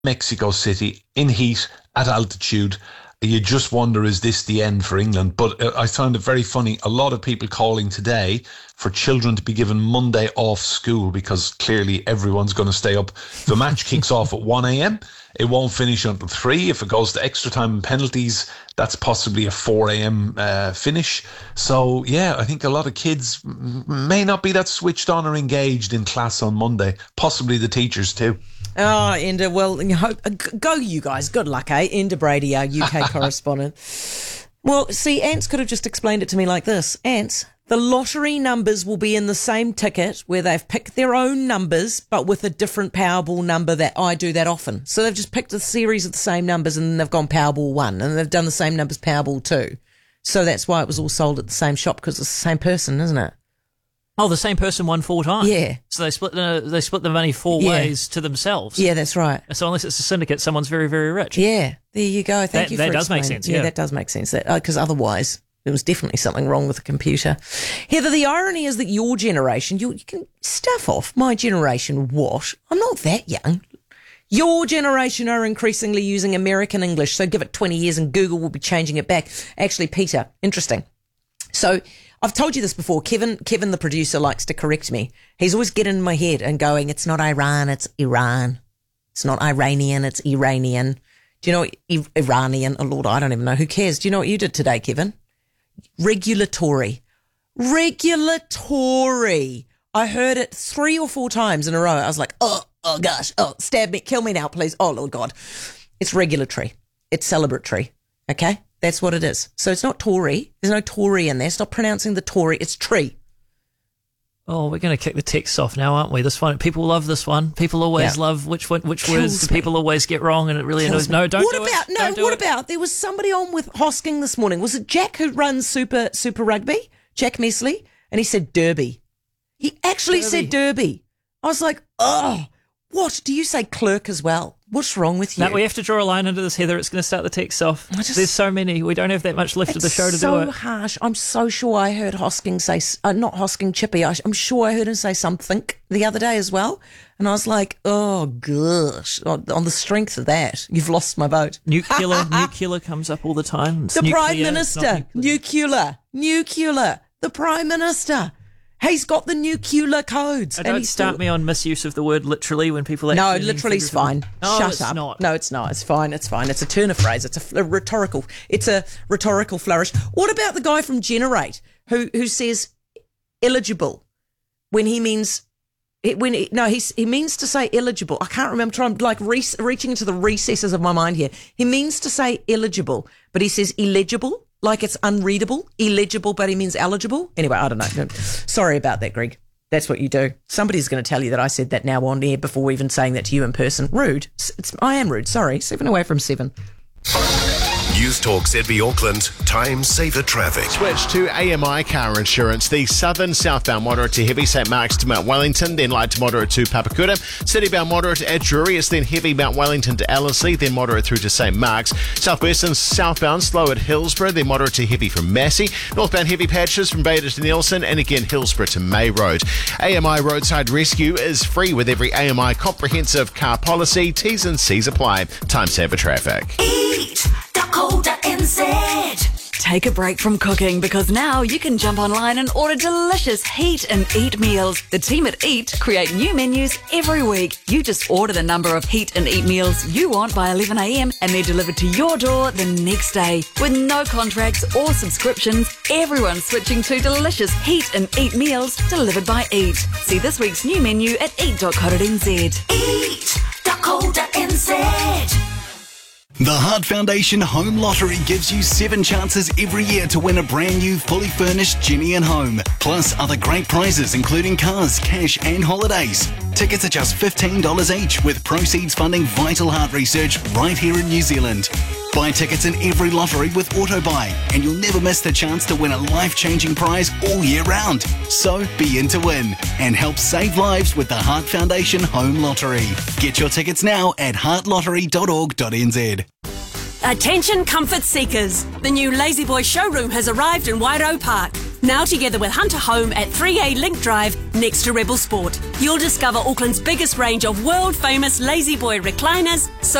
Mexico City, in heat, at altitude. You just wonder, is this the end for England? But I found it very funny. A lot of people calling today for children to be given Monday off school because clearly everyone's going to stay up. The match kicks off at 1 a.m. It won't finish until 3. If it goes to extra time and penalties, that's possibly a 4 a.m. Finish. So, yeah, I think a lot of kids may not be that switched on or engaged in class on Monday. Possibly the teachers too. Oh, Enda, well, go you guys. Good luck, eh? Enda Brady, our UK correspondent. Well, see, Ants could have just explained it to me like this. Ants, the lottery numbers will be in the same ticket where they've picked their own numbers, but with a different Powerball number that I do that often. So they've just picked a series of the same numbers and then they've gone Powerball 1 and they've done the same numbers Powerball 2. So that's why it was all sold at the same shop, because it's the same person, isn't it? Oh, the same person won 4 times. Yeah. So they split the money 4 ways to themselves. Yeah, that's right. So unless it's a syndicate, someone's very, very rich. Yeah, there you go. Thank you for that does make explaining. sense. Yeah, Yeah, that does make sense. Because otherwise, there was definitely something wrong with the computer. Heather, the irony is that your generation, you can stuff off. My generation, what? I'm not that young. Your generation are increasingly using American English, so give it 20 years and Google will be changing it back. Actually, Peter, interesting. So I've told you this before. Kevin, the producer, likes to correct me. He's always getting in my head and going, it's not Iran, it's Iran. It's not Iranian, it's Iranian. Do you know what Iranian? Oh, Lord, I don't even know. Who cares? Do you know what you did today, Kevin? Regulatory. I heard it 3 or 4 times in a row. I was like, oh gosh, stab me, kill me now, please. Oh, Lord God. It's regulatory. It's celebratory. Okay? That's what it is. So it's not Tory. There's no Tory in there. Stop pronouncing the Tory. It's tree. Oh, we're going to kick the text off now, aren't we? This one, people love this one. People always love which words do people always get wrong, and it really annoys. No, don't what do about, it. No, don't do what it. about, there was somebody on with Hosking this morning. Was it Jack who runs Super Rugby? Jack Mesley? And he said Derby. He actually said Derby. I was like, oh, what? Do you say clerk as well? What's wrong with you? No, we have to draw a line under this, Heather. It's going to start the text off. There's so many. We don't have that much left of the show to do it. It's so harsh. I'm so sure I heard Hosking say, not Hosking, Chippy. I'm sure I heard him say something the other day as well. And I was like, oh, gosh. On the strength of that, you've lost my vote. Nuclear comes up all the time. It's the nuclear, Prime Minister. Nuclear. The Prime Minister. He's got the nuclear codes. Don't start me on misuse of the word literally when people actually... No, literally's fine. No, Shut up. Not. No, it's not. It's fine. It's fine. It's a turn of phrase. It's a rhetorical flourish. What about the guy from Generate who says eligible when he means... he means to say eligible. I can't remember. I'm trying, reaching into the recesses of my mind here. He means to say eligible, but he says illegible. Like it's unreadable, illegible, but he means eligible. Anyway, I don't know. Sorry about that, Greg. That's what you do. Somebody's going to tell you that I said that now on air before even saying that to you in person. Rude. I am rude. Sorry. 7 away from 7. News Talk ZB Auckland, time saver traffic. Switch to AMI car insurance. The southern southbound moderate to heavy St Mark's to Mount Wellington, then light to moderate to Papakura. Citybound moderate at Drury, it's then heavy Mount Wellington to Ellerslie, then moderate through to St Mark's. Southwestern southbound slow at Hillsborough, then moderate to heavy from Massey. Northbound heavy patches from Beta to Nelson, and again Hillsborough to May Road. AMI roadside rescue is free with every AMI comprehensive car policy. T's and C's apply. Time saver traffic. Take a break from cooking because now you can jump online and order delicious Heat and Eat meals. The team at Eat create new menus every week. You just order the number of Heat and Eat meals you want by 11 a.m. and they're delivered to your door the next day. With no contracts or subscriptions, everyone's switching to delicious Heat and Eat meals delivered by Eat. See this week's new menu at eat.co.nz. Eat.co.nz. The Heart Foundation Home Lottery gives you 7 chances every year to win a brand new fully furnished Jenny and Home. Plus other great prizes including cars, cash and holidays. Tickets are just $15 each with proceeds funding vital heart research right here in New Zealand. Buy tickets in every lottery with AutoBuy and you'll never miss the chance to win a life-changing prize all year round. So be in to win and help save lives with the Heart Foundation Home Lottery. Get your tickets now at heartlottery.org.nz. Attention comfort seekers. The new Lazy Boy showroom has arrived in Wairau Park. Now together with Hunter Home at 3A Link Drive next to Rebel Sport. You'll discover Auckland's biggest range of world-famous Lazy Boy recliners,